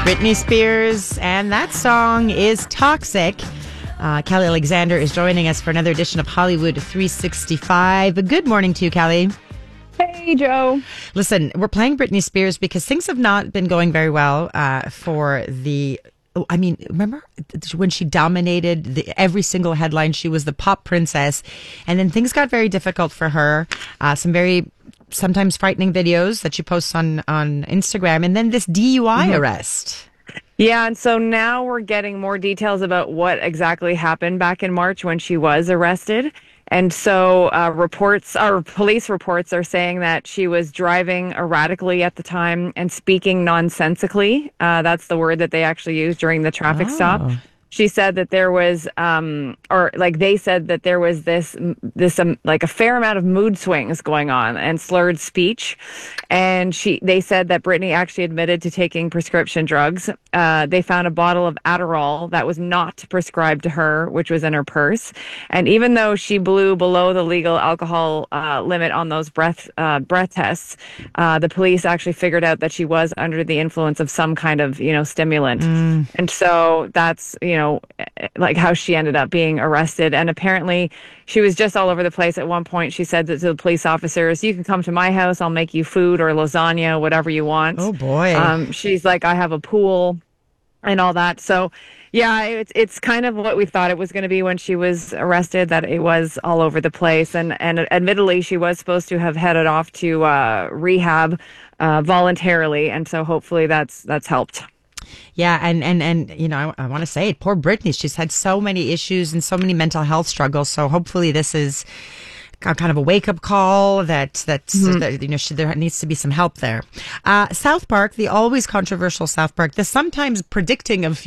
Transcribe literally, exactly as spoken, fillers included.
Britney Spears, and that song is Toxic. Uh, Kelly Alexander is joining us for another edition of Hollywood three sixty-five. Good morning to you, Kelly. Hey, Joe. Listen, we're playing Britney Spears because things have not been going very well uh, for the... I mean, remember when she dominated the, every single headline? She was the pop princess. And then things got very difficult for her. Uh, some very... sometimes frightening videos that she posts on, on Instagram, and then this D U I mm-hmm. arrest. Yeah, and so now we're getting more details about what exactly happened back in March when she was arrested. And so uh, reports, or police reports are saying that she was driving erratically at the time and speaking nonsensically. Uh, that's the word that they actually used during the traffic oh. stop. She said that there was, um, or like they said that there was this, this um, like a fair amount of mood swings going on and slurred speech. And she, they said that Britney actually admitted to taking prescription drugs. Uh, they found a bottle of Adderall that was not prescribed to her, which was in her purse. And even though she blew below the legal alcohol uh, limit on those breath uh, breath tests, uh, the police actually figured out that she was under the influence of some kind of, you know, stimulant. Mm. And so that's, you know, know, like how she ended up being arrested. And apparently she was just all over the place. At one point, she said to the police officers, you can come to my house. I'll make you food or lasagna, whatever you want. Oh, boy. Um, she's like, I have a pool and all that. So, yeah, it's it's kind of what we thought it was going to be when she was arrested, that it was all over the place. And, and admittedly, she was supposed to have headed off to uh, rehab uh, voluntarily. And so hopefully that's that's helped. Yeah, and, and, and you know, I, I want to say it, poor Britney. She's had so many issues and so many mental health struggles. So hopefully this is kind of a wake-up call that, that, mm-hmm. that you know, she, there needs to be some help there. Uh, South Park, the always controversial South Park, the sometimes predicting of